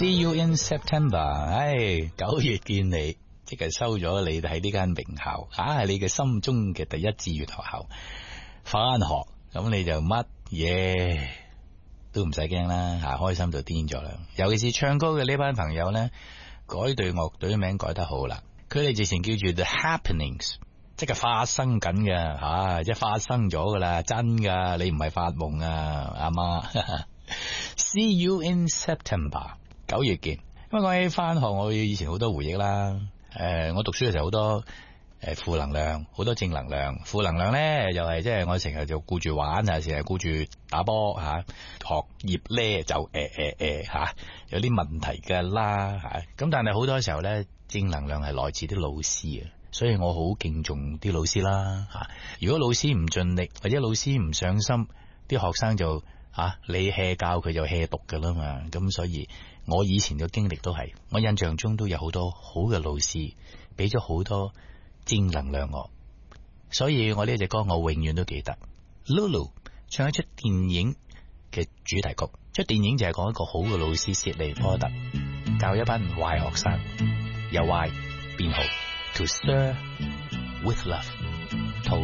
See you in September。9月見你，即係收咗你喺呢間名校，係你嘅心中嘅第一志願學校。返學咁你就乜嘢都唔使驚啦，開心就癲咗啦。尤其是唱歌嘅呢班朋友呢，改隊樂隊名改得好啦，佢哋直情叫住 The Happenings， 即係發生緊嘅，即係發生咗噶啦，真噶，你唔係發夢啊，阿媽。See you in September， 9月見。咁講起翻學，我以前好多回憶啦。我讀書嘅時候好多負能量，好多正能量。負能量咧又係即係我成日就顧住玩啊，成日顧住打波吓，學業咧就有啲問題噶啦吓。咁但係好多時候咧，正能量係來自啲老師啊，所以我好敬重啲老師啦吓。如果老師唔盡力或者老師唔上心，啲學生就你 hea 教佢就 hea 讀噶啦嘛。咁所以我以前嘅經歷都係，我印象中都有好多好嘅老師俾咗好多正能量我，所以我呢隻歌我永遠都記得。Lulu 唱一出電影嘅主題曲，出電影就係講一個好嘅老師薛利波特教一班壞學生由壞變好，To serve with love。